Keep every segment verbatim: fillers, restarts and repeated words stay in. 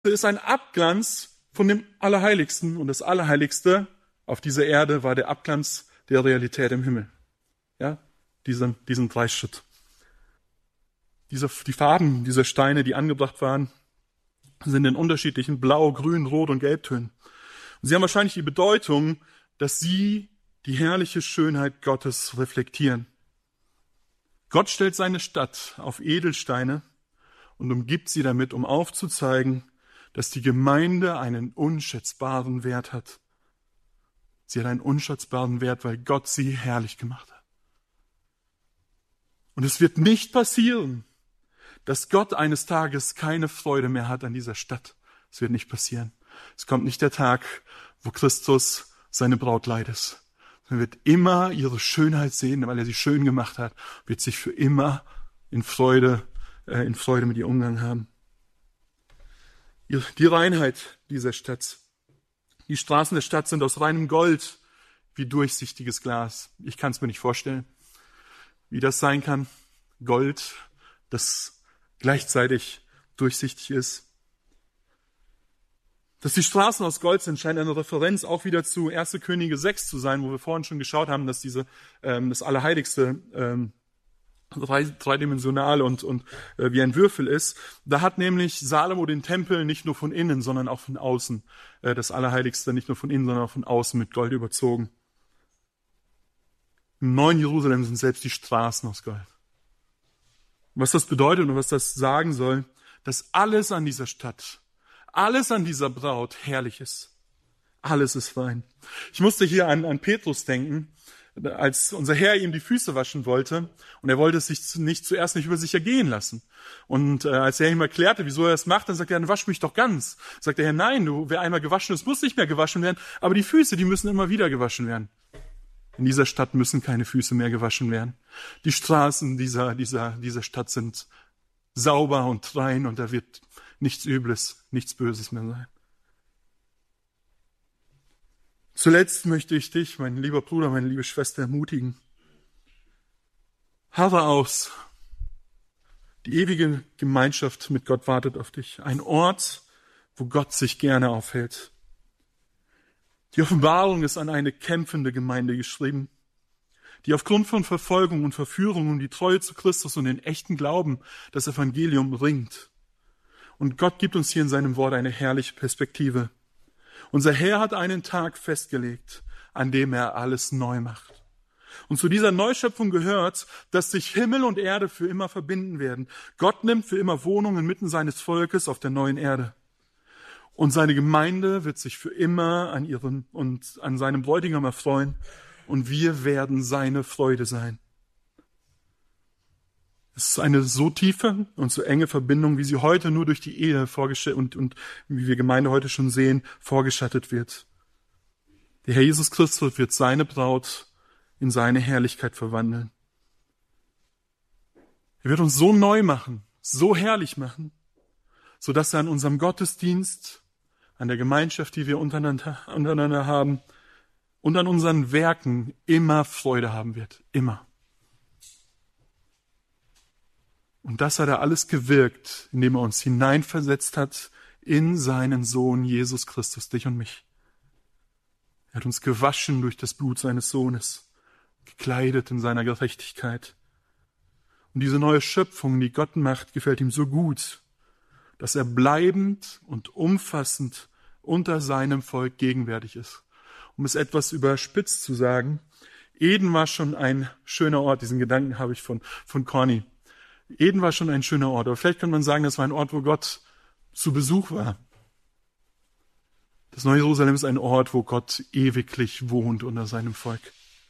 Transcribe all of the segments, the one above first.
ist ein Abglanz von dem Allerheiligsten. Und das Allerheiligste auf dieser Erde war der Abglanz der Realität im Himmel. Ja, diesen, diesen Dreischritt. Diese, die Farben dieser Steine, die angebracht waren, sind in unterschiedlichen Blau, Grün, Rot und Gelbtönen. Und sie haben wahrscheinlich die Bedeutung, dass sie die herrliche Schönheit Gottes reflektieren. Gott stellt seine Stadt auf Edelsteine und umgibt sie damit, um aufzuzeigen, dass die Gemeinde einen unschätzbaren Wert hat. Sie hat einen unschätzbaren Wert, weil Gott sie herrlich gemacht hat. Und es wird nicht passieren, dass Gott eines Tages keine Freude mehr hat an dieser Stadt. Es wird nicht passieren. Es kommt nicht der Tag, wo Christus seine Braut leidet. Er wird immer ihre Schönheit sehen, weil er sie schön gemacht hat, wird sich für immer in Freude, äh, in Freude mit ihr Umgang haben. Die Reinheit dieser Stadt. Die Straßen der Stadt sind aus reinem Gold, wie durchsichtiges Glas. Ich kann es mir nicht vorstellen, wie das sein kann. Gold, das gleichzeitig durchsichtig ist. Dass die Straßen aus Gold sind, scheint eine Referenz auch wieder zu erster Könige sechs zu sein, wo wir vorhin schon geschaut haben, dass diese ähm, das Allerheiligste ähm, drei, dreidimensional und, und äh, wie ein Würfel ist. Da hat nämlich Salomo den Tempel nicht nur von innen, sondern auch von außen, äh, das Allerheiligste nicht nur von innen, sondern auch von außen mit Gold überzogen. Im neuen Jerusalem sind selbst die Straßen aus Gold. Was das bedeutet und was das sagen soll, dass alles an dieser Stadt, alles an dieser Braut herrlich ist. Alles ist rein. Ich musste hier an, an Petrus denken, als unser Herr ihm die Füße waschen wollte und er wollte es sich nicht zuerst nicht über sich ergehen lassen. Und äh, als er ihm erklärte, wieso er es macht, dann sagt er, dann wasch mich doch ganz. Sagt der Herr, nein, du, wer einmal gewaschen ist, muss nicht mehr gewaschen werden, aber die Füße, die müssen immer wieder gewaschen werden. In dieser Stadt müssen keine Füße mehr gewaschen werden. Die Straßen dieser, dieser, dieser Stadt sind sauber und rein und da wird nichts Übles, nichts Böses mehr sein. Zuletzt möchte ich dich, mein lieber Bruder, meine liebe Schwester, ermutigen. Harre aus. Die ewige Gemeinschaft mit Gott wartet auf dich. Ein Ort, wo Gott sich gerne aufhält. Die Offenbarung ist an eine kämpfende Gemeinde geschrieben, die aufgrund von Verfolgung und Verführung um die Treue zu Christus und den echten Glauben das Evangelium ringt. Und Gott gibt uns hier in seinem Wort eine herrliche Perspektive. Unser Herr hat einen Tag festgelegt, an dem er alles neu macht. Und zu dieser Neuschöpfung gehört, dass sich Himmel und Erde für immer verbinden werden. Gott nimmt für immer Wohnung inmitten seines Volkes auf der neuen Erde. Und seine Gemeinde wird sich für immer an ihrem und an seinem Bräutigam erfreuen. Und wir werden seine Freude sein. Es ist eine so tiefe und so enge Verbindung, wie sie heute nur durch die Ehe vorgestellt und, und wie wir Gemeinde heute schon sehen, vorgeschattet wird. Der Herr Jesus Christus wird seine Braut in seine Herrlichkeit verwandeln. Er wird uns so neu machen, so herrlich machen, so dass er an unserem Gottesdienst, an der Gemeinschaft, die wir untereinander, untereinander haben, und an unseren Werken immer Freude haben wird. Immer. Und das hat er alles gewirkt, indem er uns hineinversetzt hat in seinen Sohn Jesus Christus, dich und mich. Er hat uns gewaschen durch das Blut seines Sohnes, gekleidet in seiner Gerechtigkeit. Und diese neue Schöpfung, die Gott macht, gefällt ihm so gut, dass er bleibend und umfassend unter seinem Volk gegenwärtig ist. Um es etwas überspitzt zu sagen, Eden war schon ein schöner Ort. Diesen Gedanken habe ich von, von Conny. Eden war schon ein schöner Ort. Aber vielleicht kann man sagen, das war ein Ort, wo Gott zu Besuch war. Das neue Jerusalem ist ein Ort, wo Gott ewiglich wohnt unter seinem Volk.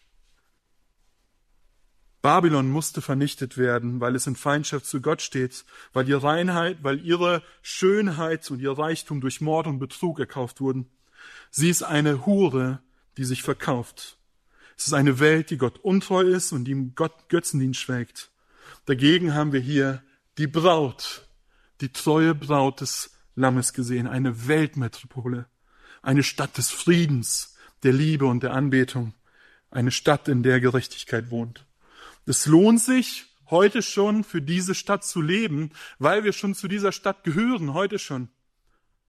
Babylon musste vernichtet werden, weil es in Feindschaft zu Gott steht, weil ihre Reinheit, weil ihre Schönheit und ihr Reichtum durch Mord und Betrug erkauft wurden. Sie ist eine Hure, die sich verkauft. Es ist eine Welt, die Gott untreu ist und die im Gott Götzendienst schwelgt. Dagegen haben wir hier die Braut, die treue Braut des Lammes gesehen, eine Weltmetropole, eine Stadt des Friedens, der Liebe und der Anbetung, eine Stadt, in der Gerechtigkeit wohnt. Es lohnt sich, heute schon für diese Stadt zu leben, weil wir schon zu dieser Stadt gehören, heute schon.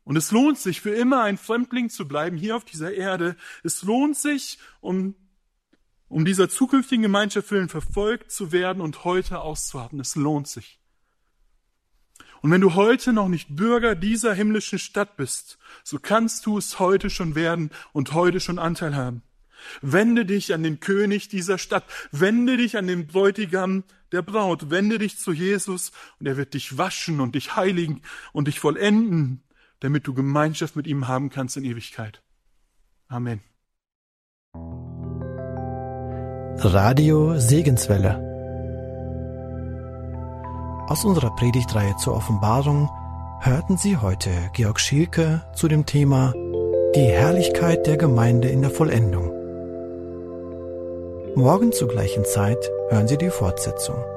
Und es lohnt sich, für immer ein Fremdling zu bleiben hier auf dieser Erde. Es lohnt sich, um, um dieser zukünftigen Gemeinschaft willen verfolgt zu werden und heute auszuharren. Es lohnt sich. Und wenn du heute noch nicht Bürger dieser himmlischen Stadt bist, so kannst du es heute schon werden und heute schon Anteil haben. Wende dich an den König dieser Stadt. Wende dich an den Bräutigam der Braut. Wende dich zu Jesus und er wird dich waschen und dich heiligen und dich vollenden, damit du Gemeinschaft mit ihm haben kannst in Ewigkeit. Amen. Radio Segenswelle. Aus unserer Predigtreihe zur Offenbarung hörten Sie heute Georg Schielke zu dem Thema Die Herrlichkeit der Gemeinde in der Vollendung. Morgen zur gleichen Zeit hören Sie die Fortsetzung.